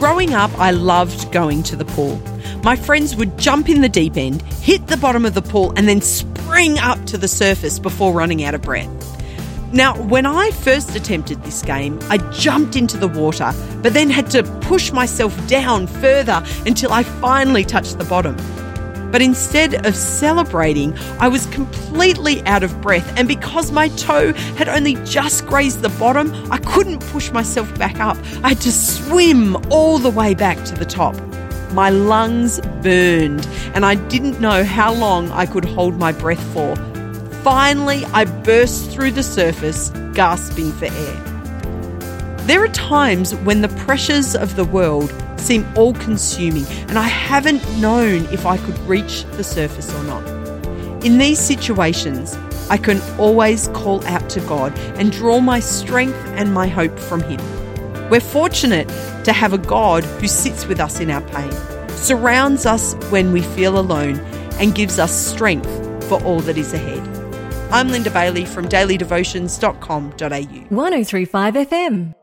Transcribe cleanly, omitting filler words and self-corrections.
Growing up, I loved going to the pool. My friends would jump in the deep end, hit the bottom of the pool, and then spring up to the surface before running out of breath. Now, when I first attempted this game, I jumped into the water, but then had to push myself down further until I finally touched the bottom. But instead of celebrating, I was completely out of breath, and because my toe had only just grazed the bottom, I couldn't push myself back up. I had to swim all the way back to the top. My lungs burned, and I didn't know how long I could hold my breath for. Finally, I burst through the surface, gasping for air. There are times when the pressures of the world seem all-consuming, and I haven't known if I could reach the surface or not. In these situations, I can always call out to God and draw my strength and my hope from Him. We're fortunate to have a God who sits with us in our pain, surrounds us when we feel alone, and gives us strength for all that is ahead. I'm Linda Bailey from dailydevotions.com.au. 103.5 FM.